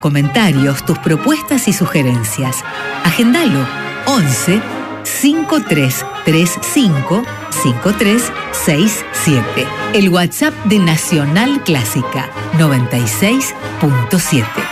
comentarios, tus propuestas y sugerencias. Agendalo 11 5335 5367. El WhatsApp de Nacional Clásica 96.7.